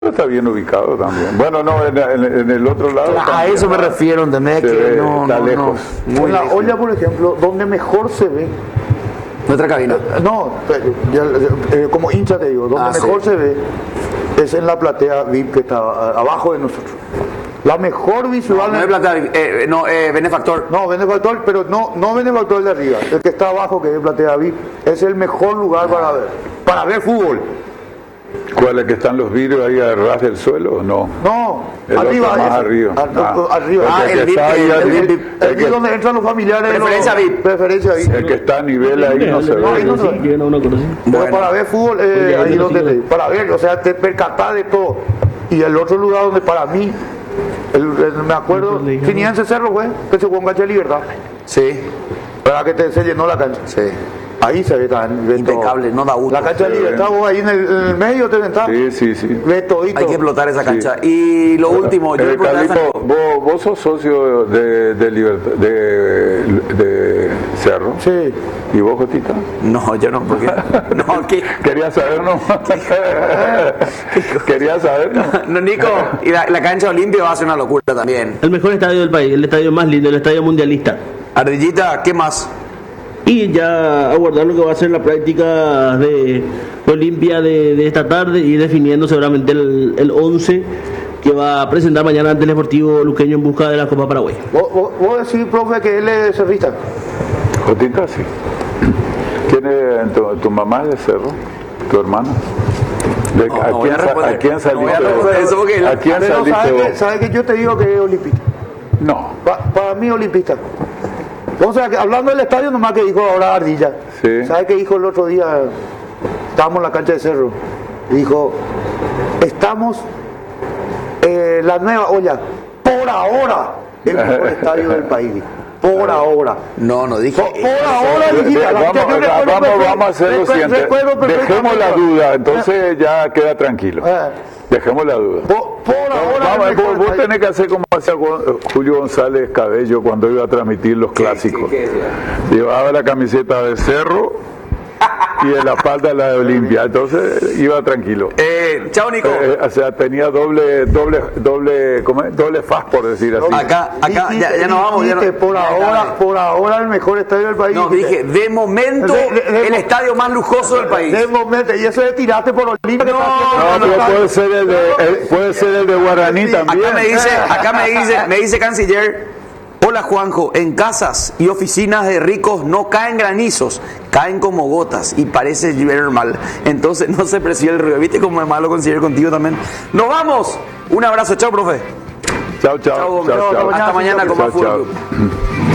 está bien ubicado también. Bueno, no, en el otro lado. A también, eso me refiero, ¿entendés? se Que ve, no, está no, lejos. no. En la olla, por ejemplo, donde mejor se ve, Nuestra cabina. no, como hincha te digo, donde mejor se ve es en la platea VIP que está abajo de nosotros. La mejor visual. No es platea, benefactor. No, benefactor, pero no benefactor de arriba, el que está abajo, que es platea VIP, es el mejor lugar para ver fútbol. ¿Cuál es que están los vidrios ahí a ras del suelo o no? No, El arriba, otro más ese. arriba. Arriba. El que está ahí, El donde entran los familiares. Preferencia VIP. Preferencia VIP. el que está a nivel ahí no se No, ahí no ve. se ve. Llegan a una cosa así. Pero Bueno. para ver fútbol, ahí donde para ver, o sea, te percatar de todo. Y el otro lugar donde para mí, me acuerdo, Finiense Cerro fue, que se jugó en cancha de Libertad, Sí, para que se llenó la cancha. sí. Ahí se ve también. Impecable, no da gusto. La cancha de Libertad, vos ahí en el medio te sentás, Sí. ves todito. Hay que explotar esa cancha. Y lo último, yo le pregunté a Carlito, vos sos socio de Libertad, de Cerro. Sí. ¿Y vos, Jotita? No, yo no, porque. No, ¿qué? Quería saber, ¿no? Quería saber, ¿no? No, Nico, y la cancha Olimpia va a ser una locura también. El mejor estadio del país, el estadio más lindo, el estadio mundialista. Ardillita, ¿qué más? Y ya aguardar lo que va a ser la práctica de Olimpia de esta tarde y definiendo seguramente el 11 que va a presentar mañana ante el Deportivo Luqueño en busca de la Copa Paraguay. Vos decís, profe, que él es cerrista. Jotita, sí. ¿Quién es tu mamá es de Cerro? ¿Tu hermana? ¿A quién saliste? ¿A quién Pero saliste vos? ¿sabes que yo te digo que es olimpista? No. Para mí olimpista. O sea, que hablando del estadio, nomás que dijo ahora Ardilla. Sí. ¿Sabes qué dijo el otro día? Estábamos en la cancha de Cerro. Dijo, estamos la nueva olla, por ahora, el mejor estadio del país. Por ahora. No dije. Por ahora, Ardilla. Vamos a hacer lo siguiente. Dejemos la duda, entonces ya queda tranquilo. Dejemos la duda. Por ahora. Vos tenés que hacer como hacía Julio González Cabello cuando iba a transmitir los clásicos. Llevaba la camiseta de Cerro y en la espalda la de Olimpia, entonces iba tranquilo. Chao, Nico. O sea, tenía doble faz, por decir así. Acá, ya nos vamos. Ya no, Por ahora el mejor estadio del país. no, dije, de momento, el estadio más lujoso del país. De momento, y eso de tirarte por Olimpia. No, pero puede ser el de Guaraní también. Acá me dice Canciller. Hola Juanjo, en casas y oficinas de ricos no caen granizos, caen como gotas y parece normal. Entonces no se percibe el ruido. ¿Viste cómo es malo considerar contigo también? ¡Nos vamos! Un abrazo, chao, profe. Chao. Hasta mañana con más fútbol.